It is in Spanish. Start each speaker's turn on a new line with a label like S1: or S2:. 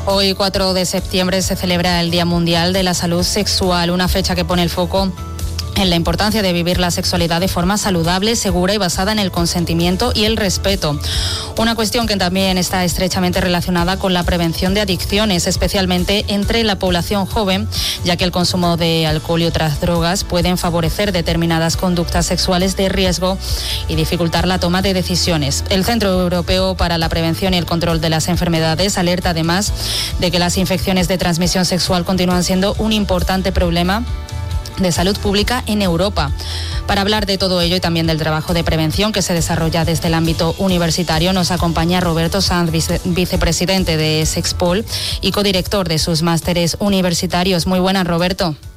S1: Hoy, 4 de septiembre, se celebra el Día Mundial de la Salud Sexual, una fecha que pone el foco en la importancia de vivir la sexualidad de forma saludable, segura y basada en el consentimiento y el respeto. Una cuestión que también está estrechamente relacionada con la prevención de adicciones, especialmente entre la población joven, ya que el consumo de alcohol y otras drogas pueden favorecer determinadas conductas sexuales de riesgo y dificultar la toma de decisiones. El Centro Europeo para la Prevención y el Control de las Enfermedades alerta además de que las infecciones de transmisión sexual continúan siendo un importante problema de salud pública en Europa. Para hablar de todo ello y también del trabajo de prevención que se desarrolla desde el ámbito universitario, nos acompaña Roberto Sanz, vicepresidente de Sexpol y codirector de sus másteres universitarios. Muy buenas, Roberto.